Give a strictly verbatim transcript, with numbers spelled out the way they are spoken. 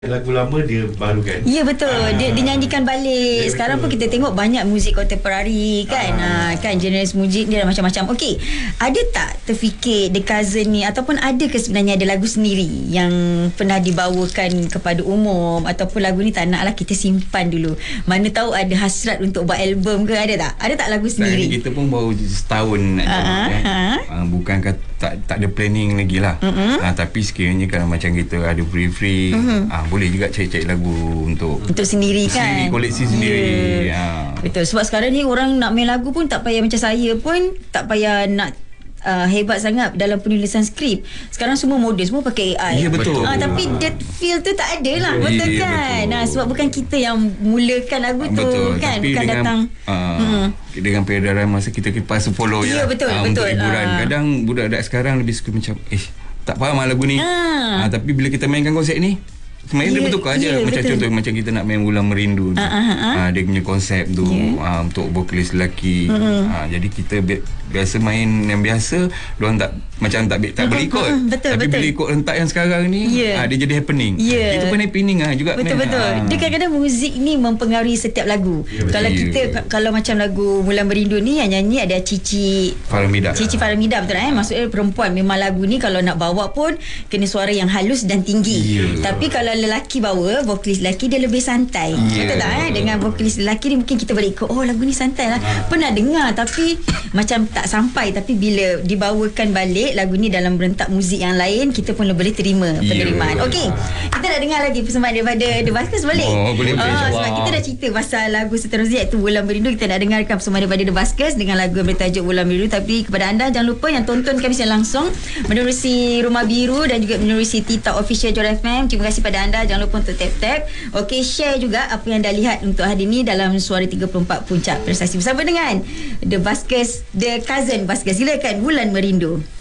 Lagu lama dia barukan. Ya betul. Ah. Dia dinyanyikan balik. Ya, Sekarang betul. pun kita tengok banyak muzik kontemporari kan. Ah. kan jenis muzik dia macam-macam. Okey. Ada tak terfikir The Cousin ni ataupun ada ke sebenarnya ada lagu sendiri yang pernah dibawakan kepada umum ataupun lagu ni tak naklah kita simpan dulu. Mana tahu ada hasrat untuk buat album ke, ada tak? Ada tak lagu sendiri? Dan kita pun baru setahun nak Ah, uh-huh. kan. ah. Uh, bukan kata tak, tak ada planning lagi lah. Uh-huh. Uh, tapi sekiranya kalau macam kita ada free-free, uh-huh. uh, boleh juga cari-cari lagu untuk Untuk sendiri kan. sendiri, koleksi sendiri. Yeah. Uh. Betul. Sebab sekarang ni orang nak main lagu pun tak payah macam saya pun tak payah nak Uh, hebat sangat dalam penulisan skrip. Sekarang semua moden, semua pakai A I. Ya, betul. Uh, tapi that feel tu tak ada lah. Betul. Betul Ya, kan? betul. Nah, sebab bukan kita yang mulakan lagu tu. Betul. Kan? Tapi Bukan dengan, datang uh, hmm. dengan peredaran masa kita kepasa follow Ya, je lah. betul, uh, betul. Untuk hiburan. Uh. Kadang budak-budak sekarang lebih suka macam eh tak faham lah lagu ni. Uh. Uh, tapi bila kita mainkan konsep ni, sebenarnya Ya, dia bertukar je. ya, Macam betul. contoh macam kita nak main Bulan Merindu tu. Ah, ah, ah. Uh, dia punya konsep tu Ya. uh, untuk vokalis lelaki. Mm-hmm. Uh, jadi kita bi- biasa main yang biasa, diorang tak macam tak tak boleh ikut. Mm-hmm. Betul, tapi betul. bila ikut rentak yang sekarang ni, Ya. uh, dia jadi happening. Ya. Itu pun happening ah juga. Betul-betul. Ah. Dia kadang-kadang muzik ni mempengaruhi setiap lagu. Ya, betul. Kalau kita Ya. kalau macam lagu Bulan Merindu ni yang nyanyi ada Cici Faramida. Cici Faramida, betul eh? Maksudnya perempuan memang lagu ni kalau nak bawa pun kena suara yang halus dan tinggi. Ya. Tapi kalau lelaki bawa, vokalis lelaki dia lebih santai. Ya. Betul tak eh? Dengan vokalis lelaki ni mungkin kita boleh ikut, oh lagu ni santai lah. Pernah dengar tapi macam tak sampai, tapi bila dibawakan balik lagu ni dalam rentak muzik yang lain, kita pun boleh terima Ya. penerimaan. Okey. Kita nak dengar lagi persembahan daripada The Buskers boleh? Oh, boleh, boleh, Ah, insyaAllah. sebab kita dah cerita pasal lagu seterusnya iaitu Bulan Merindu. Kita nak dengarkan persembahan daripada The Buskers dengan lagu yang bertajuk Bulan Merindu. Tapi kepada anda jangan lupa yang tonton kami secara langsung menerusi Rumah Biru dan juga menerusi TikTok Official Joy F M. Terima kasih pada anda. Jangan lupa untuk tap-tap. Okey, share juga apa yang dah lihat untuk hari ini dalam Suara tiga puluh empat Puncak Prestasi bersama dengan The Buskers, The Cousin Buskers. Silakan Bulan Merindu.